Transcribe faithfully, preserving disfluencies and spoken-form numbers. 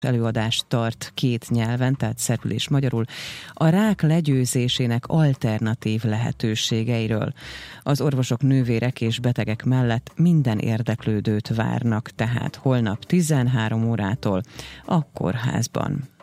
előadást tart két nyelven, tehát szerbül és magyarul, a rák legyőzésének alternatív lehetőségeiről. Az orvosok, nővérek és betegek mellett minden érdeklődőt várnak, tehát holnap tizenhárom órától a kórházban.